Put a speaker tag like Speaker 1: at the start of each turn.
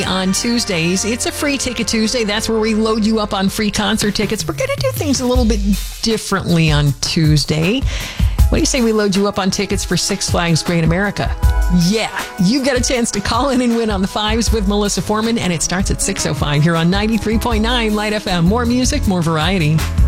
Speaker 1: variety on Tuesdays. It's a free ticket Tuesday. That's where we load you up on free concert tickets. We're going to do things a little bit differently on Tuesday. What do you say we load you up on tickets for Six Flags Great America? Yeah, you've got a chance to call in and win on the fives with Melissa Foreman, and it starts at 6:05 here on 93.9 Light FM. More music, more variety.